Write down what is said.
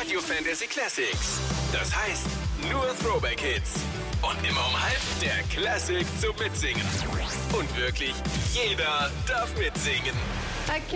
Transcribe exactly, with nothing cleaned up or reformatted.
Radio Fantasy Classics. Das heißt, nur Throwback-Hits. Und immer um halb der Classic zum Mitsingen. Und wirklich jeder darf mitsingen. Okay.